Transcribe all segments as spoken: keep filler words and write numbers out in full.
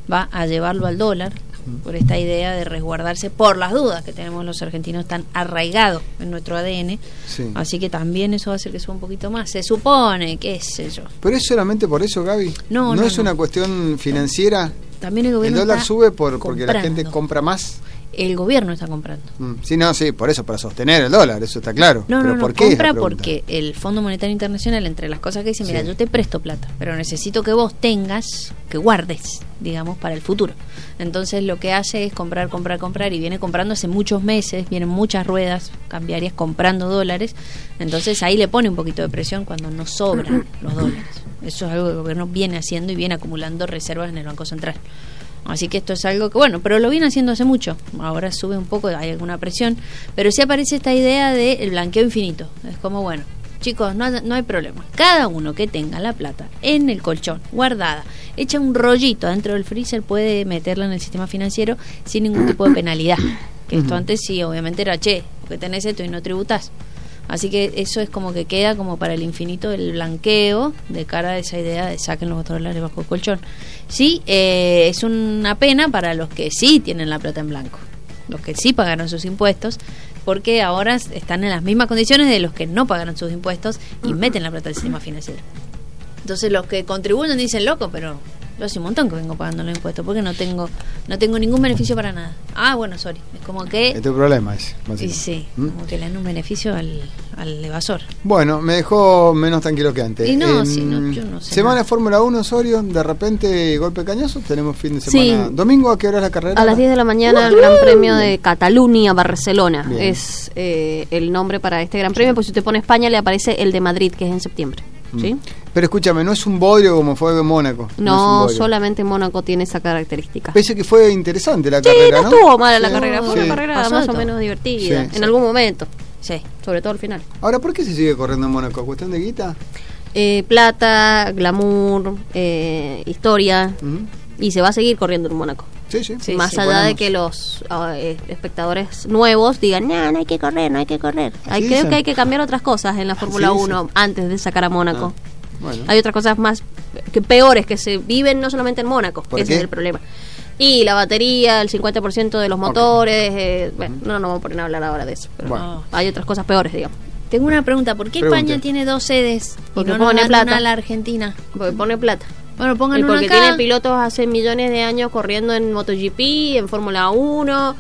va a llevarlo al dólar, por esta idea de resguardarse por las dudas que tenemos los argentinos tan arraigados en nuestro A D N. Sí. Así que también eso va a hacer que suba un poquito más. Se supone, qué sé yo. ¿Pero es solamente por eso, Gaby? No, ¿No, no es no. una cuestión financiera? También el gobierno El dólar está sube por, porque comprando. la gente compra más. El gobierno está comprando. Mm, sí, no, sí, por eso, para sostener el dólar, eso está claro. No, pero no, ¿por no, qué compra es la pregunta? porque el Fondo Monetario Internacional, entre las cosas que dice, mira, sí. yo te presto plata, pero necesito que vos tengas, que guardes, digamos, para el futuro. Entonces lo que hace es comprar, comprar, comprar, y viene comprando hace muchos meses, vienen muchas ruedas cambiarias comprando dólares, entonces ahí le pone un poquito de presión cuando no sobran los dólares. Eso es algo que el gobierno viene haciendo y viene acumulando reservas en el Banco Central. Así que esto es algo que, bueno, pero lo viene haciendo hace mucho. Ahora sube un poco, hay alguna presión. Pero sí aparece esta idea del blanqueo infinito. Es como, bueno, chicos, no, no hay problema. Cada uno que tenga la plata en el colchón, guardada, echa un rollito dentro del freezer, puede meterla en el sistema financiero sin ningún tipo de penalidad. Que esto antes sí, obviamente era, che, porque tenés esto y no tributás. Así que eso es como que queda como para el infinito el blanqueo de cara a esa idea de saquen los dólares bajo el colchón. Sí, eh, es una pena para los que sí tienen la plata en blanco, los que sí pagaron sus impuestos, porque ahora están en las mismas condiciones de los que no pagaron sus impuestos y meten la plata al sistema financiero. Entonces los que contribuyen dicen, loco, pero yo hace un montón que vengo pagando los impuestos porque no tengo no tengo ningún beneficio para nada. Ah, bueno, sorry. Es como que... Es tu problema ese. Y sí, ¿Mm? Como que le dan un beneficio al, al evasor. Bueno, me dejó menos tranquilo que antes. Y no, en sí, no, yo no sé semana nada. de Fórmula uno, Osorio, de repente golpe cañoso, tenemos fin de semana. Sí. ¿Domingo a qué hora es la carrera? A las diez de la mañana Uh-huh. el Gran Premio de Cataluña, Barcelona. Bien. Es eh, el nombre para este Gran Premio, pues si usted pone España le aparece el de Madrid, que es en septiembre. ¿Sí? Pero escúchame, no es un bodrio como fue en Mónaco. No, no es solamente Mónaco tiene esa característica. Pese que fue interesante la Sí, carrera, no ¿no? estuvo mala la Sí, carrera, fue sí. una carrera Pasó más de o todo. menos divertida, Sí, en sí. algún momento, Sí. sobre todo al final. Ahora, ¿por qué se sigue corriendo en Mónaco? ¿Cuestión de guita? Eh, plata, glamour, eh, historia, Uh-huh. y se va a seguir corriendo en Mónaco. Sí, sí. Sí, Más sí, allá de ponemos- que los eh, espectadores nuevos digan, no, no hay que correr, no hay que correr. Hay, Así creo dicen. que hay que cambiar otras cosas en la Fórmula dicen. uno antes de sacar a Mónaco. Ah, bueno. Hay otras cosas más que peores que se viven no solamente en Mónaco, ¿Por ese qué? es el problema. Y la batería, el cincuenta por ciento de los motores, eh, bueno, no, no vamos a poner a hablar ahora de eso, pero Bueno. hay otras cosas peores, digamos. Tengo una pregunta, ¿por qué Pregunte. España tiene dos sedes y Porque no nos pone dan plata. una a la Argentina? Porque pone plata. Bueno, pongan Y una porque acá. tiene pilotos hace millones de años corriendo en MotoGP, en Fórmula uno,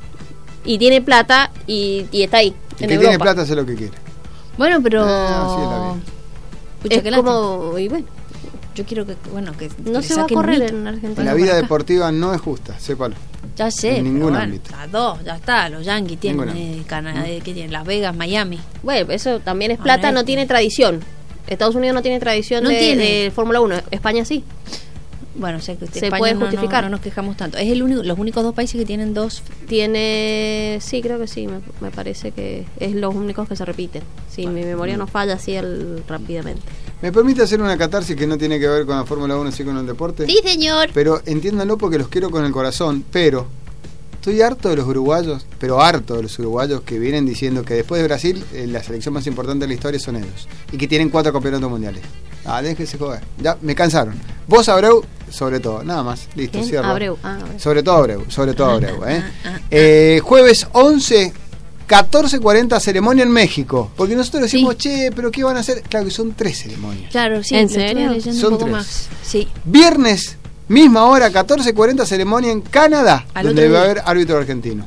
y tiene plata y, y está ahí, Y en que Europa. tiene plata hace lo que quiere. Bueno, pero... Ah, sí, es la vida. Pucha, Es qué lástima. como, y bueno, Yo quiero que, bueno, que no le se va a saquen correr mito. en Argentina. La Bueno, vida para acá. deportiva no es justa, sépalo. Ya sé, en pero ningún bueno, ámbito. a dos, ya está, los Yankees tienen, Mm. Bueno. eh, Canadá, ¿qué tienen? Las Vegas, Miami. Bueno, eso también es Ahora plata, no este. tiene tradición. Estados Unidos no tiene tradición No de, tiene. de Fórmula uno, España sí. Bueno, sé que usted, Se España puede no- no- justificar. No, nos quejamos tanto. Es el único, los únicos dos países que tienen dos. Tiene, sí, creo que sí, me, me parece que es los únicos que se repiten. Si mi memoria no falla así al, rápidamente. ¿Me permite hacer una catarsis que no tiene que ver con la Fórmula uno, sí con el deporte? Sí, señor. Pero entiéndanlo porque los quiero con el corazón, pero estoy harto de los uruguayos, pero harto de los uruguayos que vienen diciendo que después de Brasil eh, la selección más importante de la historia son ellos y que tienen cuatro campeonatos mundiales. Ah, déjese joder. Ya, me cansaron. Vos, Abreu, sobre todo, nada más. Listo, ¿Quién? cierro. Abreu. Ah, Abreu. Sobre todo Abreu, sobre todo Abreu, ¿eh? Ah, ah, ah. Eh, jueves once, catorce cuarenta, ceremonia en México. Porque nosotros decimos, Sí. che, pero ¿qué van a hacer? Claro que son tres ceremonias. Claro, sí. ¿En lo estuve serio? leyendo Son un poco tres. más. Sí. Viernes, misma hora, catorce cuarenta, ceremonia en Canadá, Al donde otro va a día. haber árbitro argentino.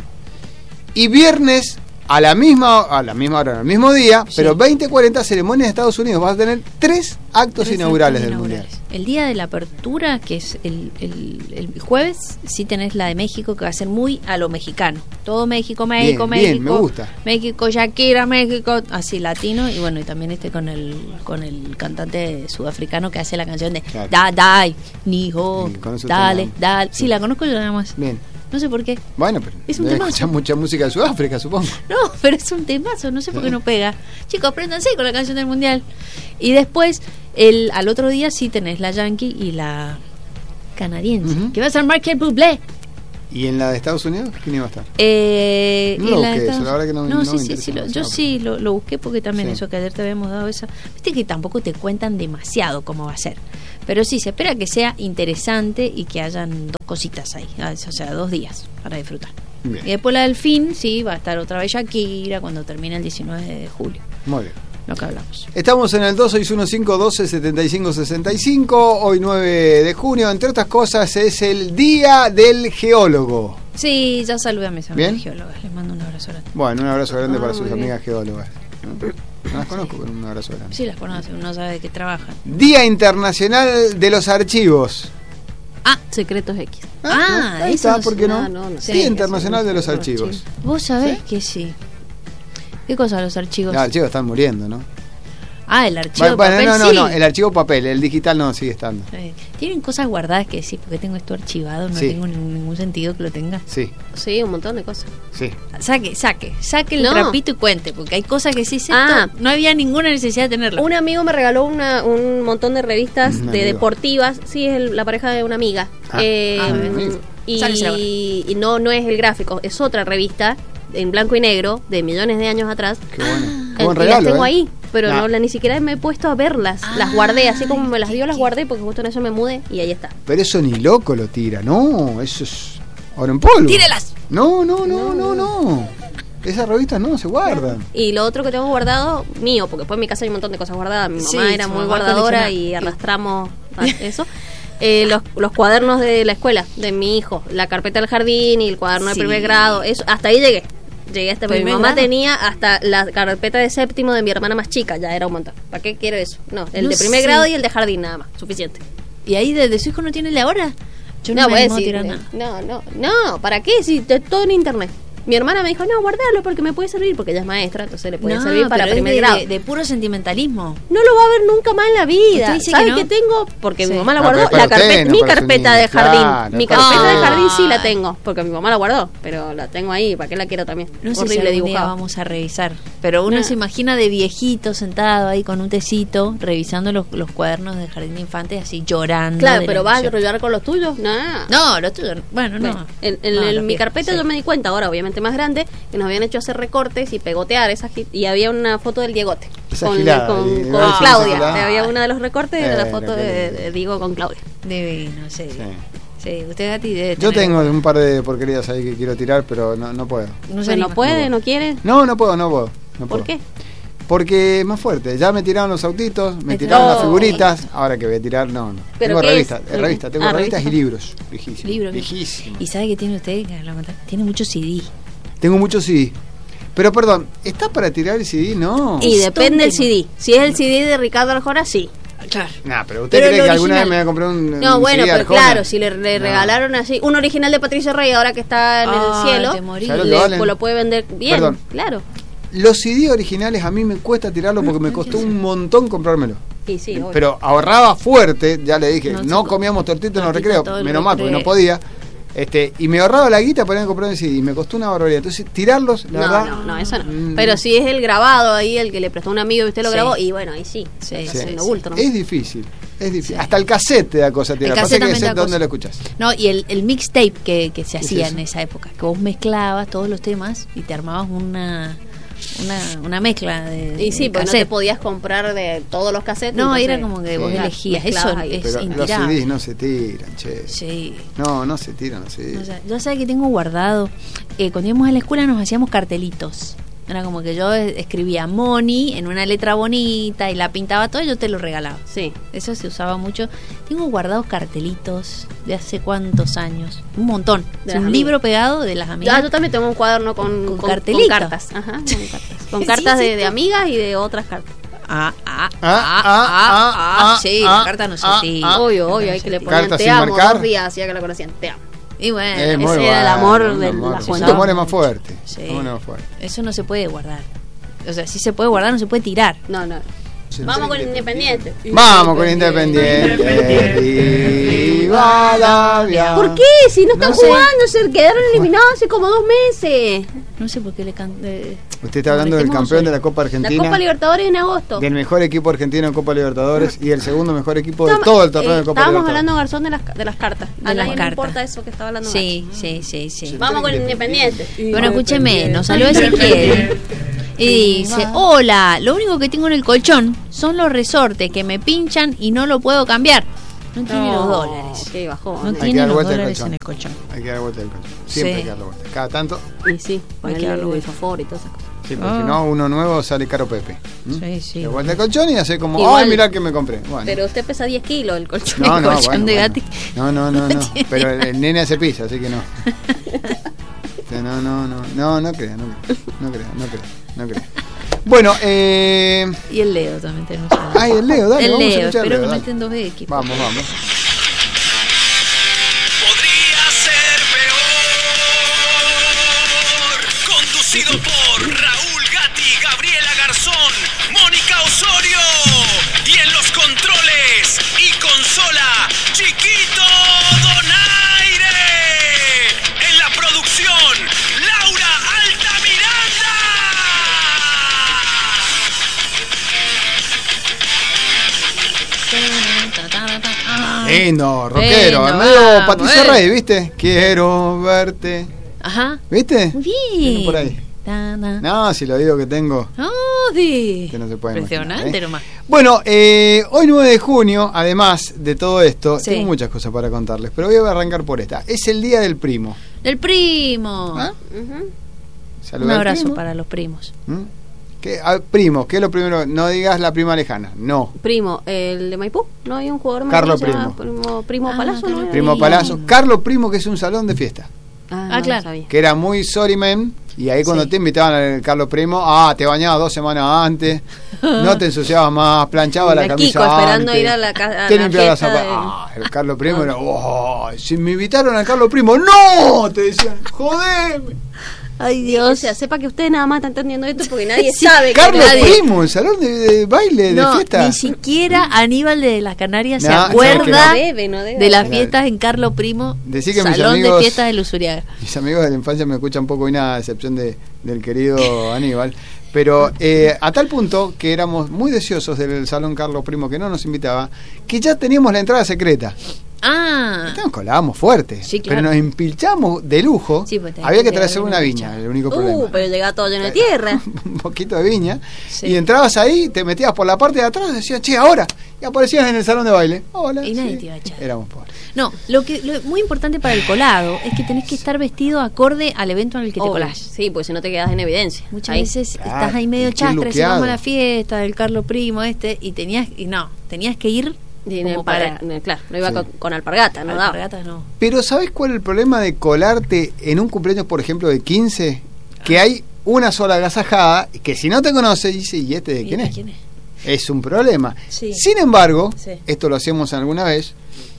Y viernes, a la misma a la misma hora, al mismo día, Sí. pero veinte cuarenta, ceremonia en Estados Unidos. Vas a tener tres actos Tres inaugurales actos del inaugurales. Mundial. El día de la apertura, que es el, el, el jueves, sí tenés la de México, que va a ser muy a lo mexicano. Todo México, México, Bien, bien, México. me gusta. México, Shakira, México, así latino. Y bueno, y también este con el con el cantante sudafricano que hace la canción de Claro. Da, dai, nijo, Sí, con eso dale, te la- dale. sí. Sí, la conozco yo nada más. Bien. No sé por qué. Bueno, pero Es un debe temazo. escuchar mucha música de Sudáfrica, supongo. No, pero es un temazo, no sé por qué no pega. Chicos, apréndanse con la canción del mundial. Y después, el al otro día sí tenés la yankee y la canadiense, Ujú. que va a ser Michael Bublé. ¿Y en la de Estados Unidos? ¿Quién iba a estar? Eh, No y lo la de busqué, Estados- eso, la verdad que no- no sí, me sí, interesa sí, lo- yo demasiado. sí lo, lo busqué porque también Sí. eso que ayer te habíamos dado esa. Viste que tampoco te cuentan demasiado cómo va a ser. Pero sí, se espera que sea interesante y que hayan dos cositas ahí, o sea, dos días para disfrutar. Bien. Y después la del fin, sí, va a estar otra vez Shakira cuando termine el diecinueve de julio. Muy bien. Lo que hablamos. Estamos en el dos seis uno cinco uno dos siete cinco seis cinco, hoy nueve de junio, entre otras cosas es el Día del Geólogo. Sí, ya saludé a mis amigas ¿Bien? geólogas, les mando un abrazo grande. Bueno, un abrazo grande Ah, para muy sus bien. amigas geólogas. No, no las conozco, pero un abrazo grande. Sí, las conocen, uno sabe de qué trabajan. Día Internacional de los Archivos. Ah, Secretos X. Ah, ahí eso está, no ¿por qué no? sé. No, no, no sé. Día Sí, Internacional sí, de los sí, Archivos. vos sabés que sí. ¿Qué cosa los archivos? Los archivos están muriendo, ¿no? Ah, el archivo Bueno, de papel, no, no, sí. no, el archivo papel, el digital no sigue estando. Eh, Tienen cosas guardadas que decís, porque tengo esto archivado, no Sí. tengo ningún, ningún sentido que lo tenga. Sí, Sí, un montón de cosas. sí. Saque, saque, saque el No. trapito y cuente, porque hay cosas que sí, esto, Ah. no había ninguna necesidad de tenerlo. Un amigo me regaló una, un montón de revistas Un de amigo. deportivas. Sí, es el- la pareja de una amiga. Ah. Eh, Ah, amigo. Sálvese la y, y no, no es el gráfico, es otra revista en blanco y negro de millones de años atrás. Qué bueno. Ah. Qué buen y regalo, las tengo ¿eh? ahí, pero Nah. no la, ni siquiera me he puesto a verlas. Ah, las guardé, así como me las dio, qué- las qué- guardé porque justo en eso me mudé y ahí está. Pero eso ni loco lo tira, no, eso es oro en polvo. ¡Tírelas! No, no, no, no, no. Esas revistas no se guardan. Y lo otro que tengo guardado, mío, porque después en mi casa hay un montón de cosas guardadas. Mi mamá Sí, era su muy mamá guardadora colecciona. y arrastramos a eso. Eh, los, los cuadernos de la escuela de mi hijo, la carpeta del jardín y el cuaderno de Sí. primer grado, eso, hasta ahí llegué. Llegué hasta mi Primer mamá grado. tenía hasta la carpeta de séptimo de mi hermana más chica, ya era un montón. ¿Para qué quiero eso? No, el No de primer sé. grado y el de jardín nada más, suficiente. ¿Y ahí de, de su hijo no tiene el de ahora? Yo no, No, me voy a animo a decir, tirar eh, nada. no, no, no, ¿para qué? Si te- todo en internet. Mi hermana me dijo, no, guardalo porque me puede servir, porque ella es maestra, entonces le puede No, servir para pero es primer de, grado. de, de puro sentimentalismo. No lo va a ver nunca más en la vida. Usted dice ¿Sabe que no? qué tengo? Porque Sí. mi mamá la No, guardó. pero es para La usted, carpeta, no mi para su carpeta niño. de jardín. Claro, mi es para carpeta de usted. jardín sí la Ay. tengo, porque mi mamá la guardó, pero la tengo ahí, ¿para qué la quiero también? No sé si Horrible algún día dibujado. vamos a revisar, pero uno Nah. se imagina de viejito sentado ahí con un tecito, revisando los, los cuadernos de jardín de infantes, así llorando. Claro, de pero la vas a emoción. ayudar con los tuyos. No. No, los tuyos, bueno, no. Bueno, en, en- No, en los mi viejos, carpeta sí. yo me di cuenta, ahora obviamente más grande, que nos habían hecho hacer recortes y pegotear esas gi- y había una foto del Diegote Esa con, gilada, con- y- con ah, Claudia. esa gilada. Había una de los recortes y era la Bueno, foto qué de, lindo. de Diego con Claudia. Divino, sí. Sí. Sí, usted Gati debe Yo tener- tengo un par de porquerías ahí que quiero tirar, pero no, no puedo. No, O se sea, no anima. puede, no quiere. No, no puedo, no puedo. No ¿Por puedo. qué? Porque es más fuerte. Ya me tiraron los autitos, me Me tiraron tiró- las figuritas. Ahora que voy a tirar, no, no. ¿Pero Tengo qué revistas, es? eh, revistas, tengo Ah, revistas y revistas. libros. Viejísimos. Libros. Viejísimos. ¿Y sabe que tiene usted? Que lo conté, tiene muchos C D. Tengo muchos C D. Pero perdón, ¿está para tirar el C D? No. Y Es depende del tonto. C D. Si es el C D de Ricardo Arjona, sí. Claro. Nah, pero usted Pero cree el que alguna vez original. me voy a comprar un. No, un bueno, C D pero Arjona? claro, si le, le No. regalaron así un original de Patricio Rey ahora que está en Ay, el cielo, te morí. ¿Sabes lo que le- valen? pues lo puede vender bien, Perdón. claro. Los C D originales a mí me cuesta tirarlo porque me costó un montón comprármelo. Y sí, obvio. Pero ahorraba fuerte, ya le dije, No, no, se- comíamos tortitas en los tortita recreos, todo el menos mal porque no recreo. podía. Este, y me ahorraba la guita para ir a comprar un C D y me costó una barbaridad. Entonces, tirarlos, la no, verdad. no, no, eso no. mm, Pero si es el grabado ahí, el que le prestó un amigo y usted lo Sí. grabó, y bueno, ahí sí. Sí, está sí, haciendo sí. bulto, ¿no? Es difícil, es difícil. Sí. Hasta el cassette te da cosa tirar. El Pasa que cassette sé también da dónde cosa. lo escuchás. No, y el, el mixtape que, que se ¿Qué es hacía eso? en esa época, que vos mezclabas todos los temas y te armabas una una, una mezcla de, Y sí, de porque no te cassette. podías comprar de todos los cassettes. No, entonces, era como que vos Sí. elegías. Eso mezclabas ahí. es Pero los C intirable. Ds no se tiran, che. Sí. No, no se tiran los C Ds. O sea, yo sé que tengo guardado. Eh, cuando íbamos a la escuela nos hacíamos cartelitos. Era como que yo eh, escribía Moni en una letra bonita y la pintaba todo y yo te lo regalaba. Sí. Eso se usaba mucho. Tengo guardados cartelitos de hace cuántos años. Un montón. De Es las un amigas. libro pegado de las amigas. Ya, yo también tengo un cuaderno con, Con con, cartelitos. con cartas. Ajá, con cartas. Con Sí, cartas sí, de, sí. de amigas y de otras cartas. Ah, ah, ah, Ah, ah, ah, ah, ah, sí, ah, la carta no se ah, tira. ah. obvio, La obvio, carta hay no que se le tira. ponían Cartas te sin amo marcar. dos días, hacía que la conocían, te amo. Y bueno, Es muy ese era el bueno, amor un de amor. la El juventud. amor es más fuerte. Sí. El amor es más fuerte. eso no se puede guardar. O sea, sí se puede guardar, no se puede tirar. No, no. Vamos con Independiente. Vamos con Independiente. Viva la vida. ¿Por qué? Si no están No sé. jugando, se quedaron eliminados hace como dos meses. No sé por qué le canté. Usted está hablando del campeón de la Copa La Argentina. Copa Libertadores en agosto. Del mejor equipo argentino en Copa Libertadores y el segundo mejor equipo de Estamos- todo el torneo eh, de Copa Estábamos Libertadores. hablando, Garzón, de las, de las cartas. De A las nadie le cartas. importa eso que estaba hablando Sí, sí, sí, sí. Vamos con Independiente. Bueno, escúcheme, nos salió Ezequiel y dice, hola, lo único que tengo en el colchón son los resortes que me pinchan y no lo puedo cambiar. No tiene No, los dólares. qué bajón. No Hay que tiene dar los vuelta al dólares colchón. en el colchón. Hay que dar vuelta del colchón. Siempre Sí. hay que darle vuelta. Cada tanto. Y sí, ponerle darle el vuelta. favor y todas esas cosas. Sí, porque Ah. si no, uno nuevo sale caro Pepe. ¿Mm? Sí, sí. De vuelta al colchón y hace como, Igual. ay, mirá que me compré. Bueno. Pero usted pesa diez kilos el colchón. No, el no, colchón bueno, de bueno. Gatti. No, no, no, no. Pero el, el nene hace pizza, así que no. No, no, no, no, no creo, no creo, no creo, no creo, no creo. Bueno, eh... Y el Leo también tenemos. a- Ay, el Leo, dale, el vamos a Leo, escuchar espero Leo, que dale. meten dos X. Vamos, vamos. Podría ser peor. Conducido por Raúl Gatti, Gabriela Garzón, Mónica Osorio. Y en los controles y consola, Chiquito Donaire. En la producción, Laura Altamiranda. Ah. Lindo, rockero, Lindo, medio vamos, Patricio eh. Rey, ¿viste? Quiero verte. Ajá. ¿Viste? Muy Viene bien. por ahí. Ta, ta. No, si lo digo que tengo, Oh, sí. que no se puede Impresionante imaginar, ¿eh? nomás. Bueno, eh, hoy nueve de junio, además de todo esto, Sí. tengo muchas cosas para contarles, pero voy a arrancar por esta. Es el Día del Primo. Del primo. ¿Ah? Ujú. Saluda Un al abrazo primo. para los primos. ¿Mm? ¿Qué? Ah, primo, ¿qué es lo primero? No digas la prima lejana, no. Primo, el de Maipú, ¿no hay un jugador más Carlos que se llama Primo. Primo, Primo Ah, Palazzo, Carlos ¿no? Primo Sí. Palazzo. Carlos Primo, que es un salón de fiesta. Ah, Ah, no, claro. no sabía. Que era muy sorry man. Y ahí cuando Sí. te invitaban al Carlos Primo, ah, te bañabas dos semanas antes, no te ensuciabas más, planchabas la Era camisa Kiko esperando antes, ir a la ca- a te la limpiabas fiesta zapatos. del- Ah, el Carlos Primo era, oh, si me invitaron al Carlos Primo, ¡no! Te decían, jodeme. Ay, O sea, sepa que usted nada más está entendiendo esto porque nadie Sí, sabe que Carlos nadie- Primo, el salón de, de baile, de No, fiesta. ni siquiera Aníbal de las Canarias se No, acuerda no debe, no debe de las haber. fiestas en Carlos Primo, Decí que mis Salón amigos- de Fiestas de Luzuriaga. Mis amigos de la infancia me escuchan poco y nada, a excepción de, del querido Aníbal. Pero eh, a tal punto que éramos muy deseosos del Salón Carlos Primo, que no nos invitaba, que ya teníamos la entrada secreta. Ah, Nos colábamos fuerte, Sí, claro. pero nos empilchamos de lujo. Sí, pues tenés Había que que traerse llevar una una viña, viña. el único Uh, problema. pero llegaba todo lleno de tierra. Un poquito de viña. Sí. Y entrabas ahí, te metías por la parte de atrás, decías, che, ahora. Y aparecías en el salón de baile. Hola. Y nadie sí. te iba a echar. Éramos pobres. no, lo que lo muy importante para el colado es que tenés que estar vestido acorde al evento en el que te Obvio. colás. Sí, pues si no te quedas en evidencia. Muchas Ahí. veces Claro, estás ahí medio tenés que ir chastra, si luqueado. vamos a la fiesta del Carlos Primo este, y tenías, y no, tenías que ir Y en el como para- para, en el- claro, no iba Sí. con, con alpargata, no daba. alpargatas, no. Pero ¿sabes cuál es el problema de colarte en un cumpleaños, por ejemplo, de quince? Que hay una sola agasajada, que si no te conoce, dice, ¿y este de quién ¿Y es? quién es? Es un problema. Sí. Sin embargo, Sí. esto lo hacíamos alguna vez,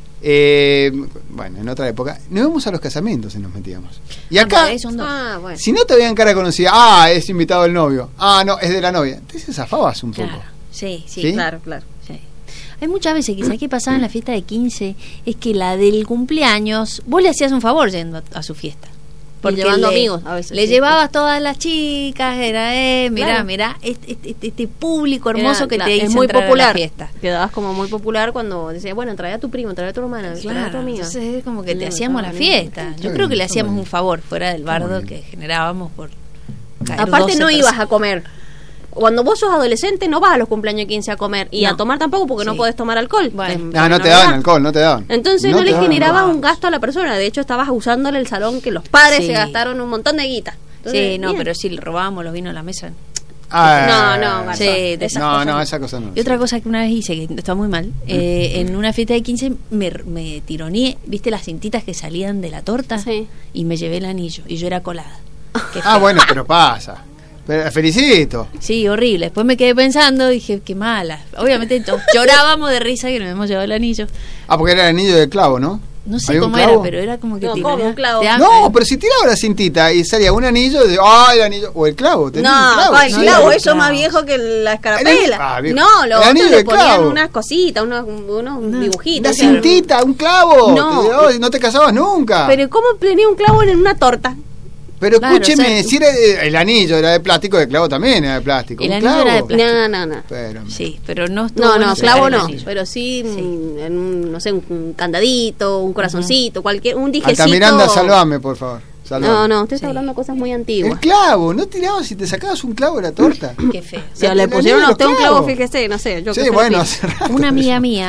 eh, bueno, en otra época, nos íbamos a los casamientos y nos metíamos. Y Ah, acá, pero son dos. Ah, bueno. si no te veían cara conocida, ah, es invitado el novio, ah, no, es de la novia, entonces zafabas un poco. Claro, sí, sí, ¿Sí? Claro, claro. sí. Hay muchas veces que, ¿sabes qué pasaba en la fiesta de quince? Es que la del cumpleaños, vos le hacías un favor yendo a, a su fiesta. Y llevando amigos, a veces, Le sí, llevabas todas las chicas, era, eh, mirá, Claro. mirá, este, este, este público hermoso Era, que claro, te hizo es muy entrar a la popular. fiesta. Quedabas como muy popular cuando decías, bueno, trae a tu primo, trae a tu hermana, trae a tu Claro, amiga. entonces es como que te No, hacíamos la estaba bien. fiesta. Está Yo creo bien, que le está hacíamos bien. un favor fuera del bardo bien. que generábamos por caer Aparte doce no ibas personas. a comer. Cuando vos sos adolescente no vas a los cumpleaños de quince a comer y No. a tomar tampoco porque no Sí. podés tomar alcohol. Bueno. En- Ah, no en te Navidad. daban alcohol, no te daban. Entonces no, te le daban generabas alcohol. un gasto a la persona. De hecho, estabas usándole el salón que los padres Sí. se gastaron un montón de guita. Entonces, Sí, no, bien. pero si le robábamos los vinos a la mesa. Ah, No, no, garzón. Sí, de esas no, cosas no, no. esa cosa no. Y otra cosa que una vez hice, que está muy mal, eh, en una fiesta de quince me, me tironeé, ¿viste las cintitas que salían de la torta? Sí. Y me llevé el anillo, y yo era colada. Qué Ah, feo. bueno, pero pasa. Pero, felicito. Sí, horrible. Después me quedé pensando, dije, qué mala. Obviamente to- llorábamos de risa que nos hemos llevado el anillo. Ah, porque era el anillo de clavo, ¿no? No sé ¿Había un cómo era, clavo? pero era como que No, tironeaba- ¿cómo un clavo? te da- No, pero si tiraba la cintita y salía un anillo, de, ah, el anillo, o el clavo. tenía un No, clavo, ¿cuál sí. clavo? no, Eso claro. más viejo que la El anillo- escarapela. ah, viejo. No, los El anillo otros le de ponían clavo. unas cositas, unos, unos No. dibujitos. Una o sea, cintita, un clavo. No. Te dabas y no te casabas nunca. Pero ¿cómo tenía un clavo en una torta? Pero Claro, escúcheme, o sea, si era de- el anillo era de plástico, el clavo también era de plástico. El un anillo clavo. era de plástico. No, no, no. Pero, Sí, pero no estuvo No, bueno no, sacar clavo el no, anillo. pero sí, Sí. mm, en un, no sé, un, un candadito, un corazoncito, cualquier, un dijecito. Altamiranda, salvame, por favor. Salvame. No, no, usted está Sí. hablando de cosas muy El antiguas. clavo, no tirabas si te sacabas un clavo de la torta. Qué feo. Si El le anillo pusieron de a los usted un clavo, clavos. fíjese, no sé, yo Sí, qué sé, bueno, sí. hace rato Una de amiga eso. mía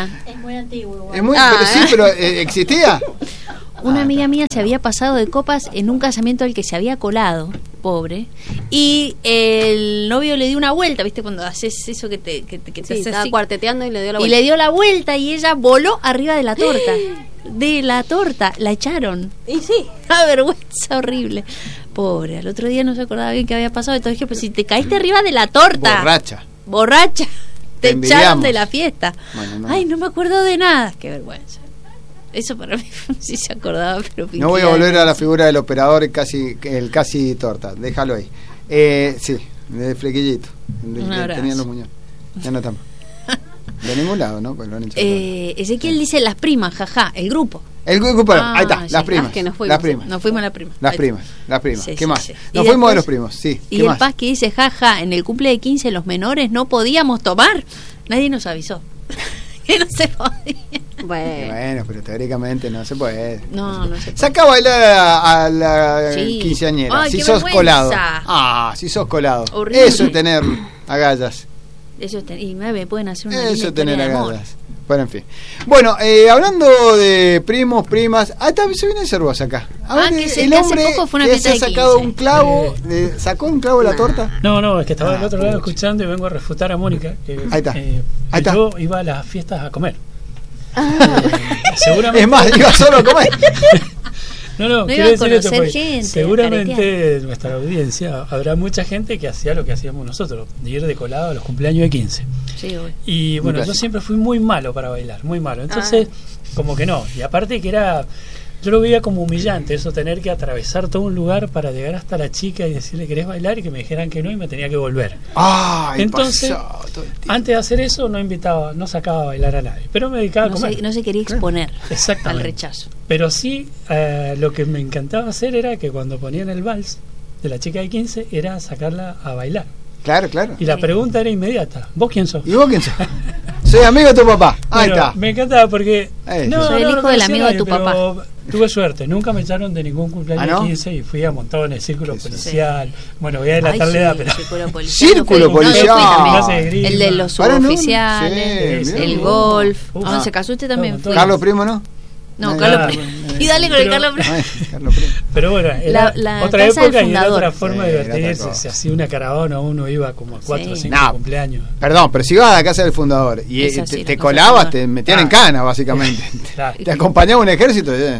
Muy antiguo igual. Es muy, Ah, pero sí, ¿eh? pero eh, ¿existía? Una Ah, amiga mía se había pasado de copas en un casamiento al que se había colado, pobre, y el novio le dio una vuelta, ¿viste? Cuando haces eso que te, que te, que te Sí, haces estaba así. cuarteteando y le dio la Y vuelta. le dio la vuelta y ella voló arriba de la torta. De la torta, la echaron. Y sí. Una vergüenza horrible. Pobre, al otro día no se acordaba bien qué había pasado. Entonces dije, pues si te caíste arriba de la torta. Borracha. Borracha. Te Te envidiamos. echaron de la fiesta. Bueno, no. Ay, no me acuerdo de nada. Qué vergüenza. Eso para mí sí se acordaba, pero No voy a fingía volver a la demencia. figura del operador, el casi, el casi torta. Déjalo ahí. Eh, sí, de flequillito. El Un que abrazo. tenían los muñones. Ya no estamos. De ningún lado, ¿no? Pues lo han hecho Eh, Ezequiel dice las primas, jaja, el grupo. El grupo, Ah, ahí está, sí. las primas. Ah, que nos fuimos. las primas. Nos fuimos a la prima. Las Ahí primas, las primas. Sí, ¿Qué sí, más? sí. Nos Y fuimos de después- los primos, sí. Y ¿Qué el más? Paz que dice, jaja, en el cumple de quince los menores no podíamos tomar. Nadie nos avisó. Que no se podía. Y Bueno. bueno, pero teóricamente no se puede. No, no se puede. Saca a bailar a, a la Sí. quinceañera. Ay, si qué sos vergüenza. colado. Ah, si sos colado. Horrible. Eso es tener agallas. Eso es ten- y me pueden hacer una Eso linda es tener historia de amor. agallas. Bueno, en fin. Bueno, eh, hablando de primos, primas. Ah, está, se viene a ser vos acá. A Ah, ver, que se- el que hace hombre poco fue una que fiesta se ha de sacado quince. un clavo. eh, ¿Sacó un clavo de la torta? No, no, es que estaba Ah, del otro lado pucha. escuchando y vengo a refutar a Mónica. Que, Ahí está. eh, Ahí está. Yo iba a las fiestas a comer. Eh, seguramente. Es más, iba solo a comer. No, no, No quiero iba a decir esto conocer porque gente, seguramente en nuestra audiencia habrá mucha gente que hacía lo que hacíamos nosotros, de ir de colado a los cumpleaños de quince. Sí, obvio. Y bueno, yo clásico. siempre fui muy malo para bailar, muy malo. Entonces, como que no. Y aparte que era, yo lo veía como humillante, eso tener que atravesar todo un lugar para llegar hasta la chica y decirle querés bailar y que me dijeran que no y me tenía que volver. Ay, Entonces, pasó todo el tiempo. Antes de hacer eso no invitaba, no sacaba a bailar a nadie, pero me dedicaba No a comer. se, no se quería exponer al Exactamente. rechazo. Pero sí, eh, lo que me encantaba hacer era que cuando ponían el vals de la chica de quince era sacarla a bailar. Claro, claro. Y la pregunta era inmediata, ¿vos quién sos? ¿Y vos quién sos? Soy amigo de tu papá. Ahí Bueno, está. Me encantaba porque Ahí no, está. Soy el no, hijo no del conocía amigo a de tu pero tuve suerte, nunca me echaron de ningún cumpleaños ¿Ah, no? de quince y fui amontado en el círculo Sí, sí. policial. Bueno, voy a delatar Ay, la edad, sí, pero círculo policial. Círculo No fui- no, yo fui policial. también. Clase de grima. El de los Para, no, suboficiales, sí, el mirá. golf. Uf. ¿A dónde casó usted también? No, fui. Carlos Primo, ¿no? No, Ay, Carlos ah, Primo. bueno, Y dale con el pero- Carlos Primo. Ay, Carlos Primo. Pero bueno, era La- la otra casa del época y era fundador. otra forma Sí, de era otra divertirse. cosa. Se hacía una caravana, uno iba como a cuatro o Sí. cinco No. cumpleaños. Perdón, pero si ibas a la casa del fundador y Es eh, así, te, la te casa colabas, del te metían Ah. en cana, básicamente. Claro. Te acompañaba un ejército. eh.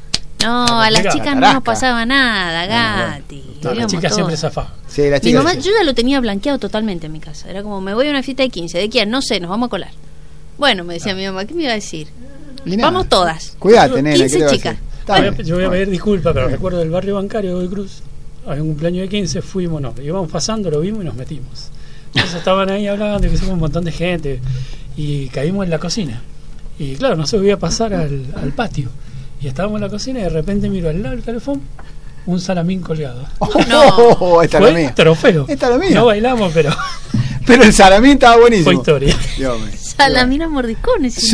No, La a las complicada. chicas no Tarasca. nos pasaba nada, Ah, Gati. No, la Íbamos chica siempre todas. zafaba. Sí, la Mi chica. mamá, yo ya lo tenía blanqueado totalmente en mi casa. Era como, me voy a una fiesta de quince. ¿De quién? No sé, nos vamos a colar. Bueno, me decía mi mamá, ¿qué me iba a decir? Y nada. Vamos todas. Cuídate, nena. quince ¿qué le vas a chicas. hacer? Está Yo voy a- bien. yo voy a pedir disculpas, pero recuerdo del barrio bancario de Godoy Cruz, había un cumpleaños de quince, fuimos, no, íbamos pasando, lo vimos y nos metimos. Entonces estaban ahí hablando, que somos un montón de gente, y caímos en la cocina. Y claro, no se volvía a pasar al, al patio. Y estábamos en la cocina y de repente miro al lado del calefón un salamín colgado. Oh, esta es la Fue mía. trofeo. Esta es la mía. No bailamos, pero Pero el salamín estaba buenísimo. fue historia. Dios mío. Salamina mordiscones. Sí.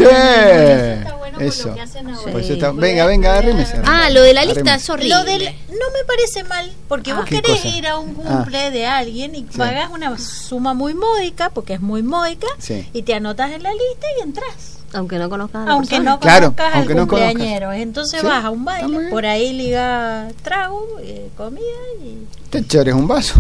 Está bueno por Eso. lo que hacen ahora. Pues Sí. está- Venga, venga, arrímese. Ah, lo de la lista Arrímese. es horrible. Lo del, no me parece mal, porque Ah. vos ¿Qué querés cosa? ir a un cumple de alguien y Sí. pagás una suma muy módica, porque es muy módica, Sí. y te anotas en la lista y entras. Aunque no conozcas a la Aunque persona. no Claro, conozcas aunque al no conozcas. cumpleañero. Entonces Sí, vas a un está muy baile, bien. por ahí liga trago, eh, comida y... Te chévere, un vaso.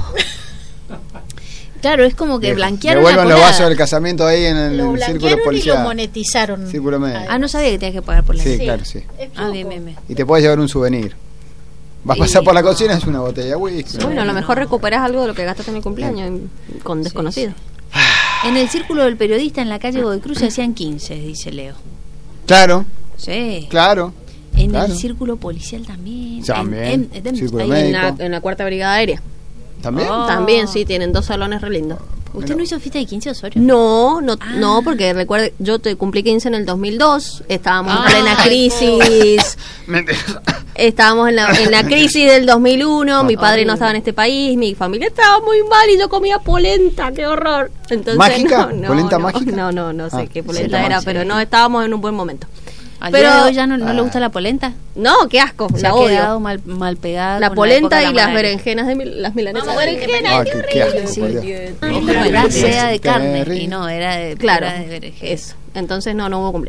Claro, es como que Viejo, blanquearon la Devuelvan los colada. vasos del casamiento ahí en el, Lo el círculo blanquearon y lo policial. monetizaron. Círculo medio. Ah, no sabía que tenías que pagar por la Sí, lista. claro, sí. Es Ah, poco. bien, bien, bien. Y te puedes llevar un souvenir. Vas a pasar por la cocina, es una botella de whisky. Bueno, a lo mejor recuperas algo de lo que gastaste en el cumpleaños en- con desconocidos. En el círculo del periodista en la calle Godoy Cruz se hacían quince, dice Leo. Claro, Sí. claro. En claro. el círculo policial también. También. En- en- en- Círculo ahí- médico. En la, en la cuarta brigada aérea. ¿También? Oh. También, sí, tienen dos salones re lindos. ¿Usted no hizo fiesta de quince, Osorio? No, no, Ah. no, porque recuerde, yo te cumplí quince en el dos mil dos, estábamos Ah. en plena crisis, estábamos en la, en la crisis del dos mil uno, mi padre no estaba en este país, mi familia estaba muy mal y yo comía polenta, qué horror. Entonces, ¿Mágica? no, no, ¿Polenta no, mágica? No, no, no sé Ah, qué sí, polenta la era, mágica. pero no estábamos en un buen momento. ¿Al Pero- día de hoy ya no, no le Ah. gusta la polenta? No, qué asco, Se la ha odio. quedado mal, mal pegada. La con polenta época y de las malaria. berenjenas de mil- las milanesas. Vamos, berenjena. Ah, qué, qué asco, Sí. por Dios. Ojalá sea de Qué carne rico. y no, era de, Claro, era de berenjena. eso. Entonces no, no hubo cumpleaños.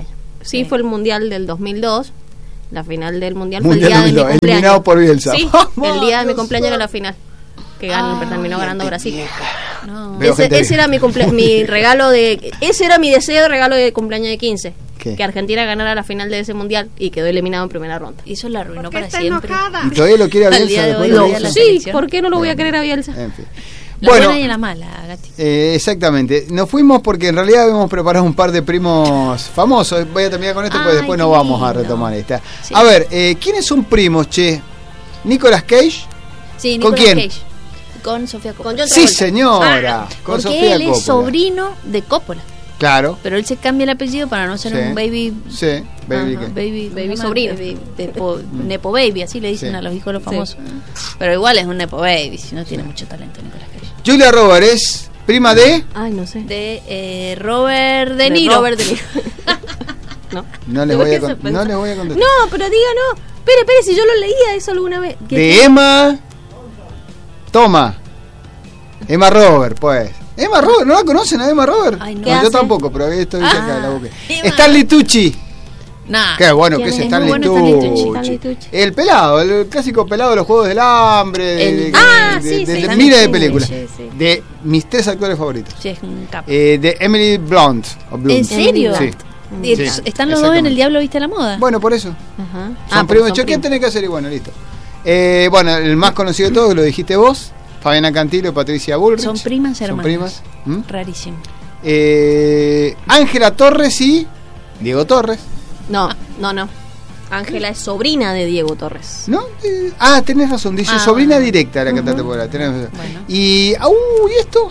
sí, Sí. fue el Mundial del dos mil dos. La final del Mundial, Mundial fue el día de mi dos mil dos, cumpleaños. eliminado por Bielsa. Sí, ¡Vamos, el día de mi Dios cumpleaños era la santo! final. Que ganó, Ah, terminó ganando Brasil. No. Veo Ese, gente- ese era mi cumple mi regalo de ese era mi deseo de regalo de cumpleaños de quince. ¿Qué? Que Argentina ganara la final de ese mundial y quedó eliminado en primera ronda. Y eso la arruinó para siempre. Y todavía lo quiere a Al Bielsa día de después hoy de lo Bielsa. odia la Sí, selección. ¿por qué no lo voy a querer a Bielsa? En fin. La Bueno, buena y la mala, Gati. eh, exactamente. Nos fuimos porque en realidad habíamos preparado un par de primos famosos. Voy a terminar con esto, pues Ay, después qué no vamos a lindo. retomar esta. Sí. A ver, eh, ¿quiénes son primos, che? ¿Nicolas Cage? Sí, ¿Con Nicolas quién? Cage. Con Sofía Coppola. Con John Sí, Travolta. señora. Ah, con porque Sofía él es Coppola. sobrino de Coppola. Claro. Pero él se cambia el apellido para no ser Sí. un baby. Sí, baby. Ajá, ¿qué? baby, Baby ¿cómo se llama? sobrino. Baby, depo- nepo baby, así le dicen Sí. a los hijos de los Sí. famosos. Pero igual es un nepo baby, si no tiene mucho talento Nicolas Cage. Julia Roberts es prima de... Ay, no sé. De eh, Robert De De Niro. Robert De Niro. No. No les ¿De voy a, qué se con- pensó? no les voy a contestar. No, pero diga no. Espere, espere, si yo lo leía eso alguna vez. ¿Qué- De Emma... Toma. Emma Robert, pues. Emma Robert, ¿no la conocen a Emma Robert? Ay, no. ¿Qué yo hace? tampoco, pero ahí estoy cerca de la Ah, boca. Emma. Stanley Tucci. Nah. Qué bueno ¿Quién que es es? Es Stanley, muy bueno Stanley Tucci. Tucci. Stanley Tucci. El pelado, el clásico pelado de los Juegos del Hambre. De, El- de- Ah, de- sí, de- sí, de Stanley miles de Tucci, películas. sí, sí. De mis tres actores favoritos. Sí, es un capo. Eh, de Emily Blunt. o Blunt. ¿En serio? Sí. Y Sí, están los dos en exactamente. El Diablo Viste la Moda. Bueno, por eso. Ajá. Son Ah, primos. son Che, ¿qué primos. tenés que hacer? Y bueno, listo. Eh, bueno, el más conocido de todos, lo dijiste vos. Fabiana Cantilo y Patricia Bullrich. Son primas hermanas. Son primas. ¿Mm? Rarísimo. Eh, Ángela Torres y Diego Torres. No, no, no. Ángela es sobrina de Diego Torres. ¿No? Eh, ah, tenés razón. Dice Ah, sobrina bueno. directa la cantante popular. Tenés razón. Bueno. Y. ah, uh, ¿y esto?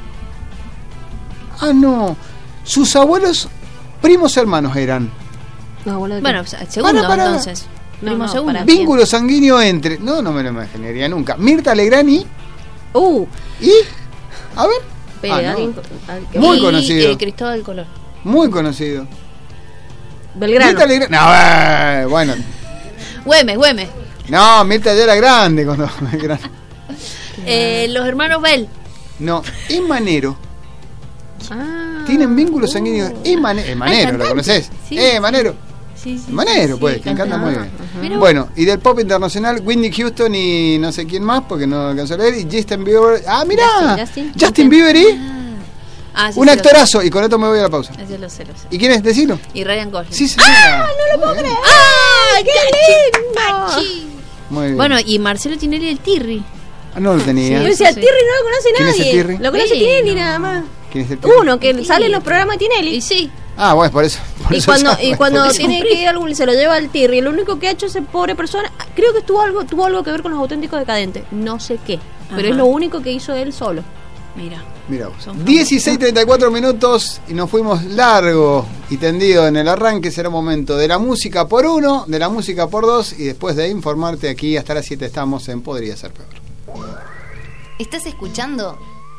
Ah, no. Sus abuelos, primos hermanos eran. No, abuelo de Bueno, quién? o sea, segundo Para, para. entonces. No, Primo no, segundo. para. Vínculo sanguíneo entre. No, no me lo imaginaría nunca. Mirta Legrand y. Uh, y a ver. espere, Ah, no. alguien- alguien- Muy Y, conocido. eh, Cristóbal Colón. Muy conocido. Belgrano. Mirta Legrand. No, eh, bueno. Güemes, Güemes. No, Mirta ya era grande cuando. Eh, los hermanos Bell. No, es Manero. Ah, Tienen vínculos sanguíneos. Es Manero. Es Manero, ¿lo cantante. conoces? Sí, eh, sí. Manero. Sí, sí. Manero, sí, pues, sí, que canta muy bien. Mira vos. Bueno, y del pop internacional, Whitney Houston y no sé quién más, porque no alcanzó a leer, y Justin Bieber. Ah, mirá, Justin, Justin, Justin. Bieber y Ah, sí, un sí, lo sé. actorazo, y con esto me voy a la pausa. Ese lo sé, lo sé. ¿Y quién es? Decilo. Y Ryan Gosling. Sí, señora. ¡Ah, no lo puedo creer! ¡Ay, qué lindo! Muy bien. Bueno, y Marcelo Tinelli el Tirri. Ah, no lo tenía. Yo Sí, decía, sí. Tirri no lo conoce ¿Quién es el nadie. Tirri? Lo conoce Bueno. Tinelli nada más. ¿Quién es el tipo? Uno que Sí. sale en los programas de Tinelli. Y sí. Ah, bueno, por eso. por Y eso cuando, sabe. y cuando Porque tiene son que ir a algún, se lo lleva al Tirri. Lo único que ha hecho ese pobre persona, creo que estuvo algo, tuvo algo que ver con los auténticos decadentes. No sé qué. Pero Ajá. es lo único que hizo él solo. Mira. Mira vos. Son dieciséis treinta y cuatro minutos y nos fuimos largo y tendido en el arranque. Será momento de la música por uno, de la música por dos y después de informarte aquí hasta las siete estamos en Podría Ser Peor. ¿Estás escuchando?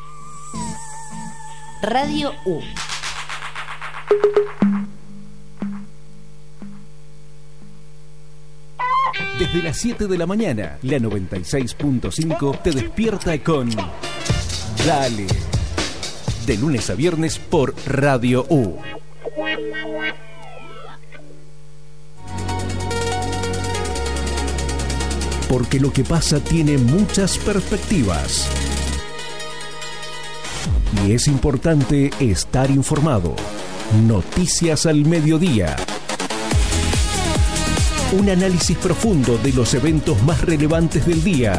Radio U. Desde las siete de la mañana, la noventa y seis punto cinco te despierta con Dale. De lunes a viernes por Radio U. Porque lo que pasa tiene muchas perspectivas. Y es importante estar informado. Noticias al mediodía. Un análisis profundo de los eventos más relevantes del día.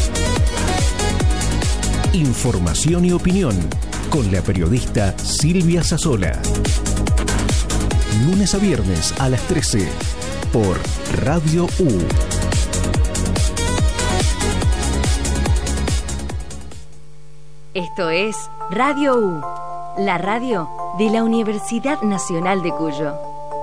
Información y opinión con la periodista Silvia Sazzola. Lunes a viernes a las trece por Radio U. Esto es Radio U, la radio de la Universidad Nacional de Cuyo.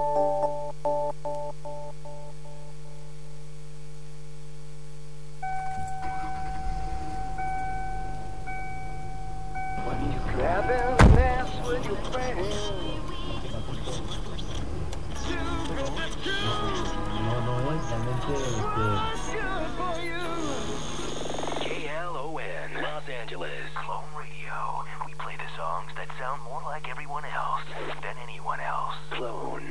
K L O N, Los Angeles. Clone Radio. We play the songs that sound more like everyone else than anyone else. Clone.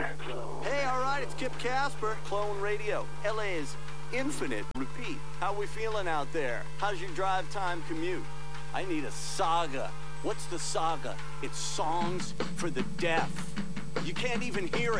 Casper, Clone Radio. L A is infinite. Repeat. How we feeling out there? How's your drive time commute? I need a saga. What's the saga? It's songs for the deaf. You can't even hear it.